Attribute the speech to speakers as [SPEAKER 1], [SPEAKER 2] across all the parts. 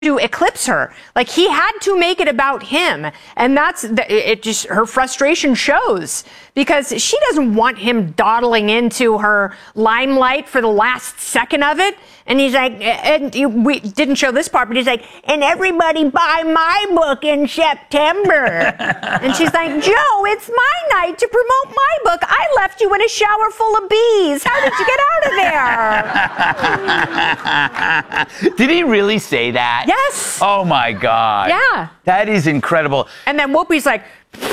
[SPEAKER 1] to eclipse her. Like, he had to make it about him. And that's, it just, her frustration shows because she doesn't want him dawdling into her limelight for the last second of it. And he's like, and we didn't show this part, but he's like, and everybody buy my book in September. And she's like, Joe, it's my night to promote my book. I left you in a shower full of bees. How did you get out of there?
[SPEAKER 2] Did he really say that?
[SPEAKER 1] Yes.
[SPEAKER 2] Oh, my God.
[SPEAKER 1] Yeah.
[SPEAKER 2] That is incredible.
[SPEAKER 1] And then Whoopi's like...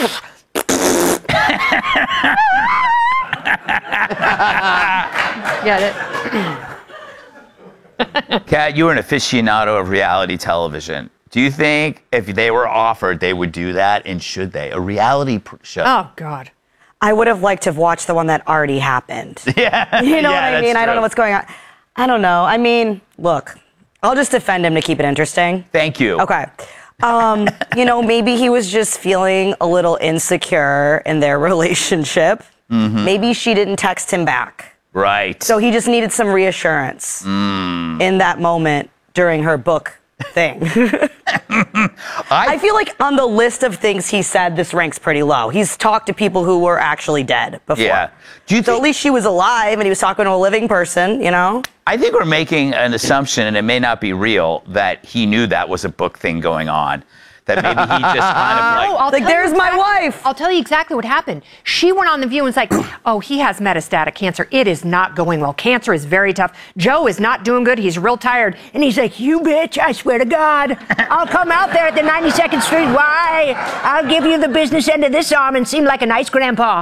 [SPEAKER 1] Get it?
[SPEAKER 2] Kat, you're an aficionado of reality television. Do you think if they were offered, they would do that? And should they? A reality show?
[SPEAKER 1] Oh, God.
[SPEAKER 3] I would have liked to have watched the one that already happened.
[SPEAKER 2] Yeah.
[SPEAKER 3] You know what I mean?
[SPEAKER 2] True.
[SPEAKER 3] I don't know what's going on. I don't know. I mean, look, I'll just defend him to keep it interesting.
[SPEAKER 2] Thank you.
[SPEAKER 3] Okay. You know, maybe he was just feeling a little insecure in their relationship. Mm-hmm. Maybe she didn't text him back.
[SPEAKER 2] Right.
[SPEAKER 3] So he just needed some reassurance in that moment during her book thing. I feel like on the list of things he said, this ranks pretty low. He's talked to people who were actually dead before.
[SPEAKER 2] Yeah.
[SPEAKER 3] So at least she was alive and he was talking to a living person, you know?
[SPEAKER 2] I think we're making an assumption, and it may not be real, that he knew that was a book thing going on. That maybe he just kind of
[SPEAKER 3] like there's my wife.
[SPEAKER 1] I'll tell you exactly what happened. She went on The View and was like, oh, he has metastatic cancer. It is not going well. Cancer is very tough. Joe is not doing good. He's real tired. And he's like, you bitch, I swear to God, I'll come out there at the 92nd Street. Why? I'll give you the business end of this arm and seem like a nice grandpa.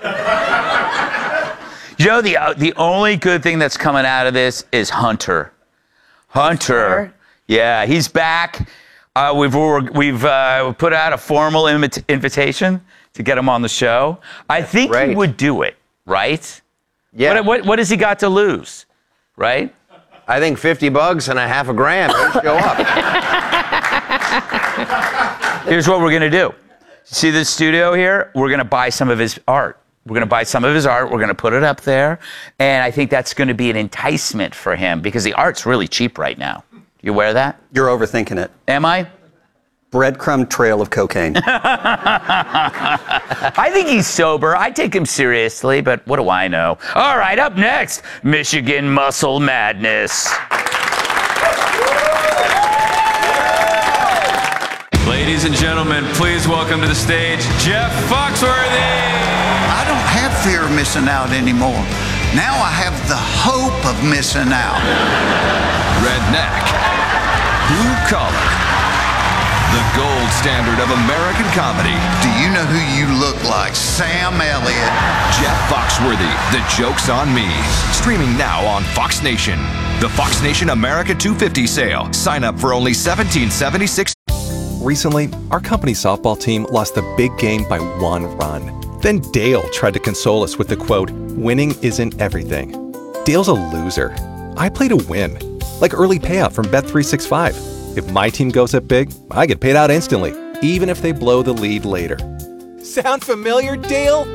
[SPEAKER 2] You know, the only good thing that's coming out of this is Hunter. Hunter. Yeah, he's back. We've put out a formal invitation to get him on the show. I think he would do it, right?
[SPEAKER 4] Yeah.
[SPEAKER 2] What has he got to lose, right?
[SPEAKER 4] I think $50 and a half a grand. He'd show up.
[SPEAKER 2] Here's what we're going to do. See this studio here? We're going to buy some of his art. We're going to buy some of his art. We're going to put it up there. And I think that's going to be an enticement for him because the art's really cheap right now. You aware of that?
[SPEAKER 5] You're overthinking it.
[SPEAKER 2] Am I?
[SPEAKER 5] Breadcrumb trail of cocaine.
[SPEAKER 2] I think he's sober. I take him seriously, but what do I know? All right, up next, Michigan Muscle Madness.
[SPEAKER 6] Ladies and gentlemen, please welcome to the stage, Jeff Foxworthy.
[SPEAKER 7] I don't have fear of missing out anymore. Now I have the hope of missing out.
[SPEAKER 6] Redneck. Blue collar. The gold standard of American comedy.
[SPEAKER 7] Do you know who you look like? Sam Elliott.
[SPEAKER 6] Jeff Foxworthy, The Joke's on Me. Streaming now on Fox Nation. The Fox Nation America 250 sale. Sign up for only $17.76.
[SPEAKER 8] Recently, our company softball team lost the big game by 1 run. Then Dale tried to console us with the quote, winning isn't everything. Dale's a loser. I play to win. Like early payout from Bet365. If my team goes up big, I get paid out instantly, even if they blow the lead later. Sound familiar, Dale?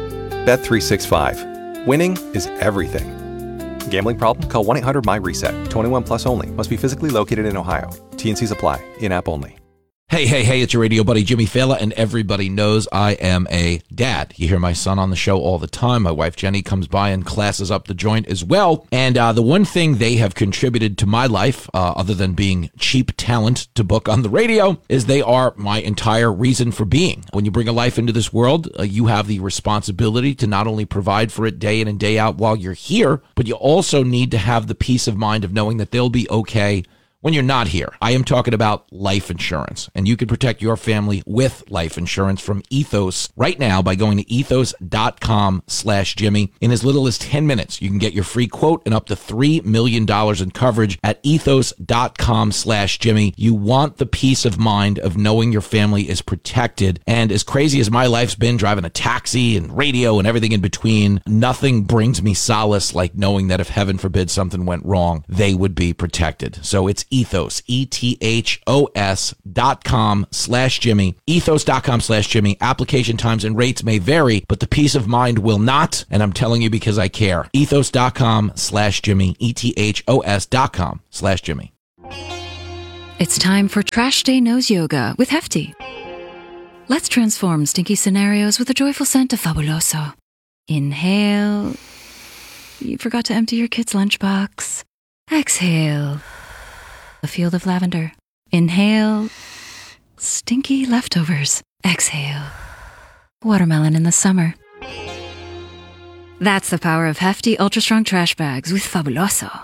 [SPEAKER 8] Bet365. Winning is everything. Gambling problem? Call 1-800-MY-RESET. 21 plus only. Must be physically located in Ohio. T&Cs apply. In-app only.
[SPEAKER 9] Hey, it's your radio buddy, Jimmy Fallon, and everybody knows I am a dad. You hear my son on the show all the time. My wife, Jenny, comes by and classes up the joint as well. And the one thing they have contributed to my life, other than being cheap talent to book on the radio, is they are my entire reason for being. When you bring a life into this world, you have the responsibility to not only provide for it day in and day out while you're here, but you also need to have the peace of mind of knowing that they'll be okay when you're not here. I am talking about life insurance, and you can protect your family with life insurance from Ethos right now by going to ethos.com/Jimmy. In as little as 10 minutes, you can get your free quote and up to $3 million in coverage at ethos.com/Jimmy. You want the peace of mind of knowing your family is protected. And as crazy as my life's been driving a taxi and radio and everything in between, nothing brings me solace like knowing that if heaven forbid something went wrong, they would be protected. So it's Ethos, ethos.com/Jimmy, ethos.com/Jimmy. Application times and rates may vary, but the peace of mind will not, and I'm telling you because I care. Ethos.com/Jimmy, ethos.com/Jimmy.
[SPEAKER 10] It's time for Trash Day Nose Yoga with Hefty. Let's transform stinky scenarios with the joyful scent of Fabuloso. Inhale. You forgot to empty your kid's lunchbox. Exhale. A field of lavender. Inhale. Stinky leftovers. Exhale. Watermelon in the summer. That's the power of Hefty Ultra Strong Trash Bags with Fabuloso.